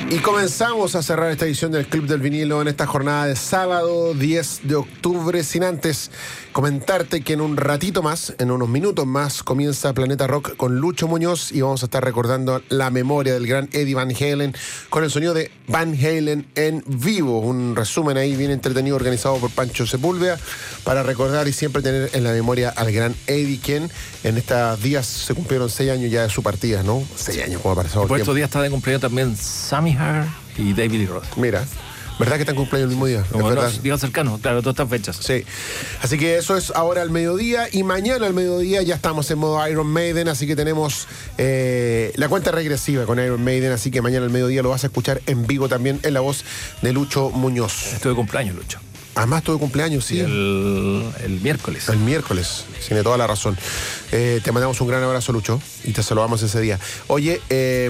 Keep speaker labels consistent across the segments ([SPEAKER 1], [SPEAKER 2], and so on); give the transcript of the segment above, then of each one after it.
[SPEAKER 1] Y comenzamos a cerrar esta edición del Club del Vinilo en esta jornada de sábado 10 de octubre, sin antes comentarte que en un ratito más, en unos minutos más, comienza Planeta Rock con Lucho Muñoz y vamos a estar recordando la memoria del gran Eddie Van Halen con el sonido de Van Halen en vivo. Un resumen ahí bien entretenido organizado por Pancho Sepúlveda para recordar y siempre tener en la memoria al gran Eddie, quien en estos días se cumplieron 6 años ya de su partida, ¿no? 6 años, como ha pasado el
[SPEAKER 2] por
[SPEAKER 1] tiempo.
[SPEAKER 2] estos días está de cumpleaños también Sammy Hagar y David Lee Roth.
[SPEAKER 1] Mira, ¿verdad que están cumpleaños el mismo día?
[SPEAKER 2] Como
[SPEAKER 1] es verdad.
[SPEAKER 2] los días cercanos, claro, todas estas fechas.
[SPEAKER 1] Sí, así que eso es ahora al mediodía y mañana al mediodía ya estamos en modo Iron Maiden, así que tenemos la cuenta regresiva con Iron Maiden, así que mañana al mediodía lo vas a escuchar en vivo también en la voz de Lucho Muñoz.
[SPEAKER 2] Estoy de cumpleaños, Lucho.
[SPEAKER 1] Además tuve cumpleaños, sí.
[SPEAKER 2] El miércoles.
[SPEAKER 1] El miércoles, tiene toda la razón. Te mandamos un gran abrazo, Lucho, y te saludamos ese día. Oye,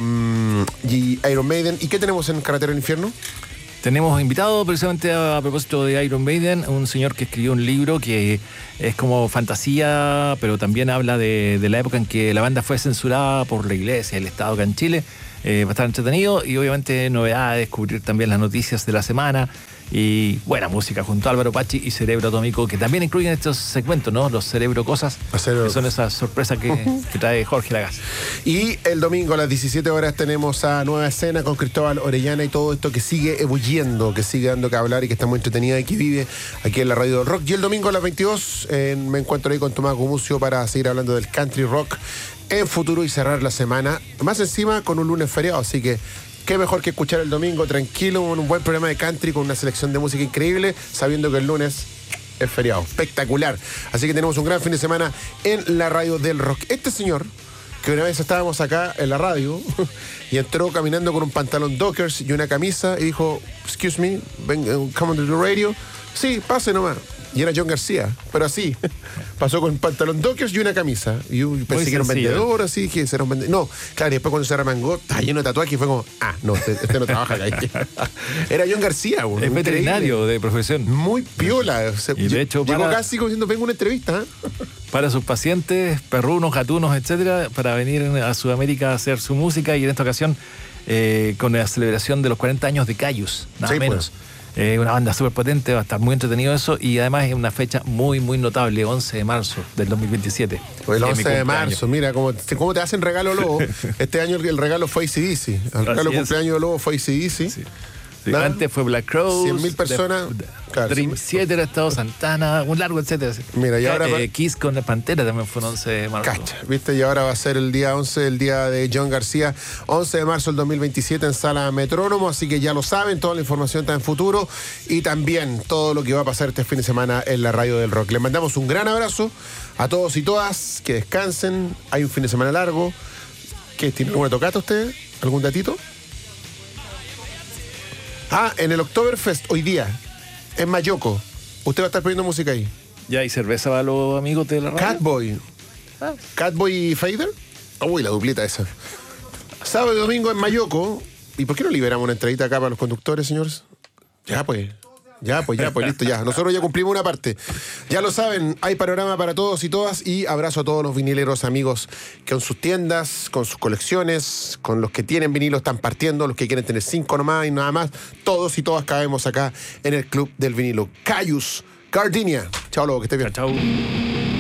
[SPEAKER 1] y Iron Maiden, ¿y qué tenemos en Carretera del Infierno?
[SPEAKER 2] Tenemos invitado precisamente a propósito de Iron Maiden, un señor que escribió un libro que es como fantasía, pero también habla de la época en que la banda fue censurada por la iglesia, el Estado acá en Chile. Va a estar entretenido y obviamente novedades, descubrir también las noticias de la semana y buena música junto a Álvaro Pachi y Cerebro Atómico, que también incluyen estos segmentos, ¿no? Los Cerebro Cosas, que son esas sorpresas que trae Jorge Lagasse.
[SPEAKER 1] Y el domingo a las 17 horas tenemos a Nueva Escena con Cristóbal Orellana y todo esto que sigue ebulliendo, que sigue dando que hablar y que está muy entretenida y que vive aquí en la Radio del Rock. Y el domingo a las 22 me encuentro ahí con Tomás Gumucio para seguir hablando del country rock en futuro y cerrar la semana. Más encima con un lunes feriado, así que qué mejor que escuchar el domingo tranquilo, con un buen programa de country, con una selección de música increíble, sabiendo que el lunes es feriado. Espectacular. Así que tenemos un gran fin de semana en la Radio del Rock. Este señor, que una vez estábamos acá en la radio y entró caminando con un pantalón Dockers y una camisa y dijo, excuse me, come on to the radio. Sí, pase nomás. Y era John García, pero así. Pasó con pantalón Dockers y una camisa. Y yo pensé que era un vendedor, así que era un vendedor. No, claro, y después cuando se remangó, estaba lleno de tatuajes y fue como, no, este no trabaja acá. Era John García, güey.
[SPEAKER 2] Es veterinario de profesión.
[SPEAKER 1] Muy piola.
[SPEAKER 2] Y de hecho,
[SPEAKER 1] llegó casi como diciendo, vengo a una entrevista.
[SPEAKER 2] Para sus pacientes, perrunos, gatunos, etcétera, para venir a Sudamérica a hacer su música y en esta ocasión con la celebración de los 40 años de Cayus, nada
[SPEAKER 1] sí,
[SPEAKER 2] menos. Pues. Una banda súper potente, va a estar muy entretenido eso y además es una fecha muy, muy notable, 11 de marzo del 2027.
[SPEAKER 1] Pues el 11 de marzo, mira, cómo te hacen regalo Lobo. Este año el regalo fue AC/DC. El regalo de cumpleaños de Lobo fue AC/DC. Sí.
[SPEAKER 2] Sí, antes fue Black Crowes,
[SPEAKER 1] 100.000 personas.
[SPEAKER 2] Claro, Dream Theater, Estado Santana, un largo, etcétera.
[SPEAKER 1] Mira, y ahora
[SPEAKER 2] Kiss con la Pantera también fue el 11 de marzo.
[SPEAKER 1] Cacha, ¿viste? Y ahora va a ser el día 11, el día de John García, 11 de marzo del 2027 en Sala Metrónomo, así que ya lo saben, toda la información está en futuro y también todo lo que va a pasar este fin de semana en la Radio del Rock. Les mandamos un gran abrazo a todos y todas, que descansen, hay un fin de semana largo. ¿Qué tiene alguna tocata usted? ¿Algún datito? En el Oktoberfest, hoy día, en Mayoco. ¿Usted va a estar poniendo música ahí?
[SPEAKER 2] Ya, ¿y cerveza para los amigos de la radio?
[SPEAKER 1] Catboy. Catboy y Fader. Uy, la dupleta esa. Sábado y domingo en Mayoco. ¿Y por qué no liberamos una entradita acá para los conductores, señores? Ya, pues, listo, ya. Nosotros ya cumplimos una parte. Ya lo saben, hay panorama para todos y todas y abrazo a todos los vinileros amigos que con sus tiendas, con sus colecciones, con los que tienen vinilos están partiendo, los que quieren tener 5 nomás y nada más. Todos y todas caemos acá en el Club del Vinilo. Cayus, Gardenia. Chao, Lobo, que estés bien.
[SPEAKER 2] Chao.